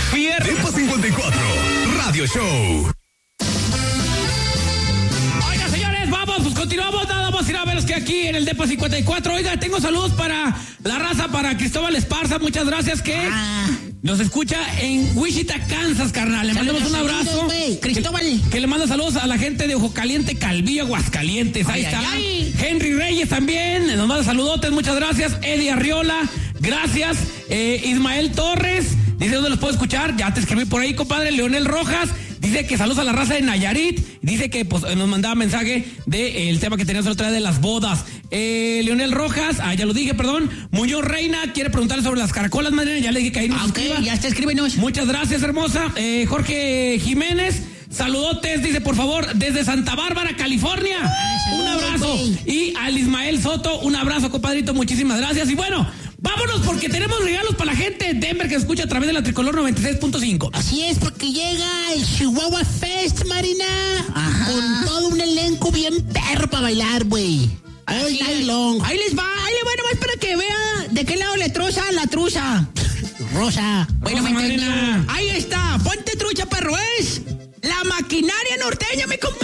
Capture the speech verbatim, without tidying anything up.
Fier. Depa cincuenta y cuatro, Radio Show. Oiga, señores, vamos, pues continuamos, nada más ir a ver los que aquí en el Depa cincuenta y cuatro. Oiga, tengo saludos para la raza, para Cristóbal Esparza, muchas gracias, que ah. nos escucha en Wichita, Kansas, carnal. Le mandamos un abrazo. Cristóbal. Que, que le manda saludos a la gente de Ojo Caliente, Calvillo, Aguascalientes. Ahí ay, está. Ay, ay. Henry Reyes también, nos manda saludotes, muchas gracias. Eddie Arriola, gracias. Eh, Ismael Torres, dice dónde los puedo escuchar. Ya te escribí por ahí, compadre. Leonel Rojas. Dice que saludos a la raza de Nayarit. Dice que pues, nos mandaba mensaje del de, tema que teníamos la otra vez de las bodas. Eh, Leonel Rojas, ah, ya lo dije, perdón. Muñoz Reina quiere preguntarle sobre las caracolas, madre. Ya le dije que ahí nos ah, okay, escriba. Ya está, escríbenos. Muchas gracias, hermosa. Eh, Jorge Jiménez, saludotes, dice, por favor, desde Santa Bárbara, California. Ah, un abrazo. Wey. Y al Ismael Soto, un abrazo, compadrito. Muchísimas gracias. Y bueno, vámonos porque tenemos regalos para la gente de Denver que escucha a través de la Tricolor noventa y seis punto cinco. Así es, porque llega el Chihuahua Fest, Marina. Ajá. Con todo un elenco bien perro para bailar, güey. All night long. Ahí les va, ahí les va nomás para que vea de qué lado le troza la truza. Rosa. Bueno, Rosa, Marina. Ahí está, ponte trucha, perro, es la maquinaria norteña, mi compadre.